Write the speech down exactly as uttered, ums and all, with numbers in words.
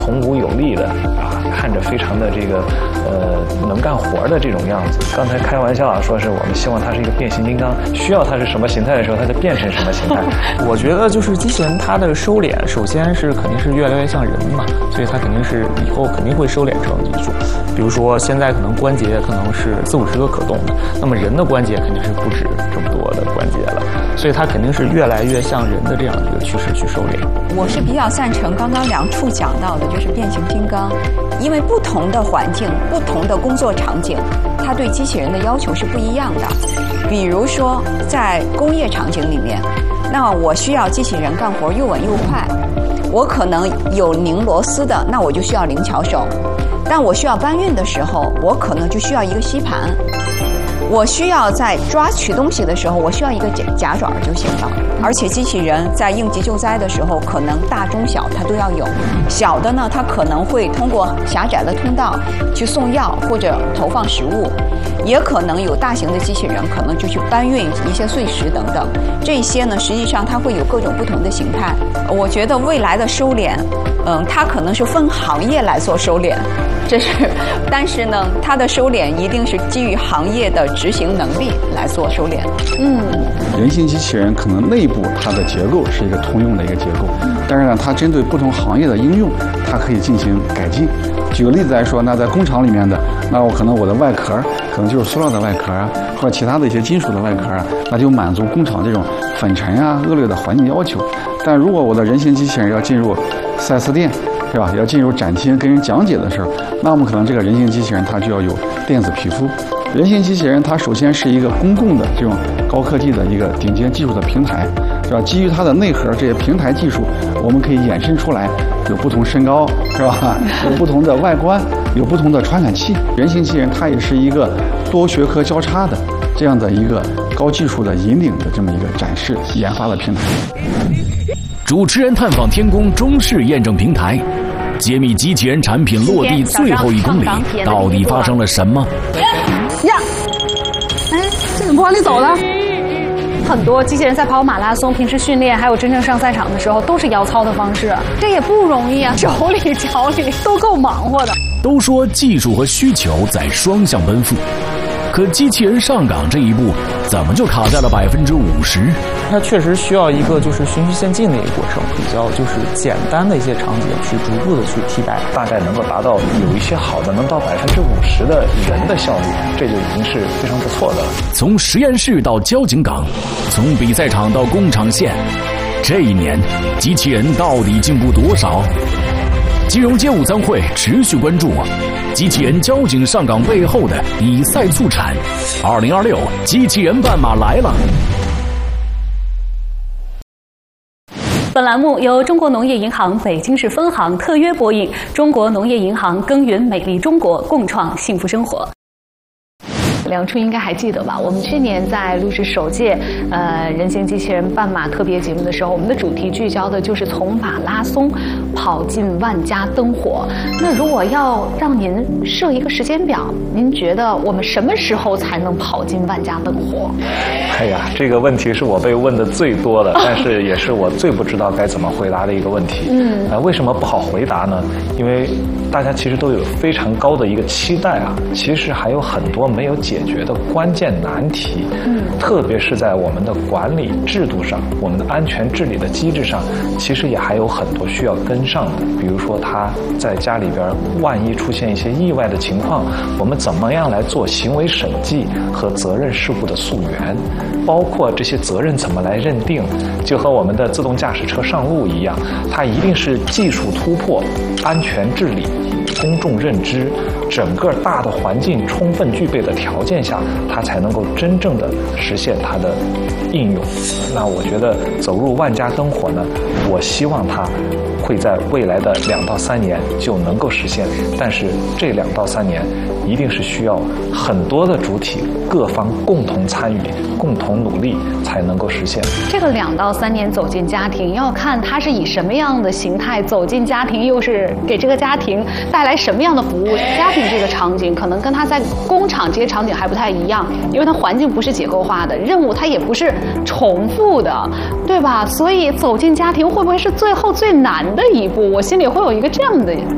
孔武有力的啊，看着非常的这个呃能干活的这种样子。刚才开玩笑啊，说是我们希望它是一个变形金刚，需要它是什么形态的时候，它就变成什么形态。 我觉得就是机器人它的收敛，首先是肯定是越来越像人嘛，所以它肯定是以后肯定会收敛成技术。比如说现在可能关节可能是四五十个可动的，那么人的关节肯定是不止这么多的关节了，所以它肯定是越来越像人的这样一个趋势去收敛。 我是比较赞成刚刚梁处讲到的，就是变形金刚，因为不同的环境、不同的工作场景，它对机器人的要求是不一样的。比如说在工业场景里面，那我需要机器人干活又稳又快，我可能有拧螺丝的，那我就需要灵巧手；但我需要搬运的时候，我可能就需要一个吸盘。我需要在抓取东西的时候，我需要一个夹夹爪就行了。而且机器人在应急救灾的时候，可能大中小它都要有。小的呢，它可能会通过狭窄的通道去送药或者投放食物，也可能有大型的机器人，可能就去搬运一些碎石等等。这些呢，实际上它会有各种不同的形态。我觉得未来的收敛，嗯，它可能是分行业来做收敛。这是，但是呢，它的收敛一定是基于行业的执行能力来做收敛。 嗯，人形机器人可能内部它的结构是一个通用的一个结构，但是呢，它针对不同行业的应用，它可以进行改进。举个例子来说，那在工厂里面的，那我可能我的外壳可能就是塑料的外壳啊，或者其他的一些金属的外壳啊，那就满足工厂这种粉尘啊恶劣的环境要求。但如果我的人形机器人要进入 四 S 店，是吧？要进入展厅跟人讲解的时候，那我们可能这个人形机器人它就要有电子皮肤。人形机器人它首先是一个公共的这种高科技的一个顶尖技术的平台，是吧？基于它的内核这些平台技术，我们可以衍生出来有不同身高，是吧？有不同的外观，有不同的传感器。人形机器人它也是一个多学科交叉的这样的一个高技术的引领的这么一个展示研发的平台。 主持人探访天宫中式验证平台，揭秘机器人产品落地最后一公里到底发生了什么？ 呀，哎，这怎么往里走了？很多机器人在跑马拉松、平时训练，还有真正上赛场的时候，都是摇操的方式，这也不容易啊，手里脚里都够忙活的。 都说技术和需求在双向奔赴，可机器人上岗这一步怎么就卡在了百分之五十？ 它确实需要一个就是循序渐进的一个过程，比较就是简单的一些场景去逐步的去替代， 大概能够达到有一些好的能到百分之五十的人的效率，这就已经是非常不错的了。 从实验室到交警岗，从比赛场到工厂线，这一年机器人到底进步多少？金融街午餐会持续关注机器人交警上岗背后的比赛促产。二零二六机器人半马来了。 本栏目由中国农业银行北京市分行特约播映，中国农业银行耕耘美丽中国，共创幸福生活。梁初应该还记得吧？我们去年在录制首届呃人形机器人半马特别节目的时候，我们的主题聚焦的就是从马拉松跑进万家灯火。那如果要让您设一个时间表，您觉得我们什么时候才能跑进万家灯火？ 哎呀，这个问题是我被问的最多的，但是也是我最不知道该怎么回答的一个问题。嗯，呃，为什么不好回答呢？因为大家其实都有非常高的一个期待啊，其实还有很多没有解决的关键难题。嗯，特别是在我们的管理制度上，我们的安全治理的机制上，其实也还有很多需要跟上的。比如说他在家里边万一出现一些意外的情况，我们怎么样来做行为审计和责任事故的溯源？包括这些责任怎么来认定，就和我们的自动驾驶车上路一样，它一定是技术突破、安全治理、公众认知，整个大的环境充分具备的条件下，它才能够真正的实现它的应用。那我觉得走入万家灯火呢，我希望它会在未来的两到三年就能够实现，但是这两到三年一定是需要很多的主体各方共同参与、共同努力才能够实现。 这个两到三年走进家庭，要看它是以什么样的形态走进家庭，又是给这个家庭带来什么样的服务。家庭这个场景可能跟它在工厂这些场景还不太一样，因为它环境不是结构化的，任务它也不是重复的，对吧？所以走进家庭会不会是最后最难的一步？我心里会有一个这样的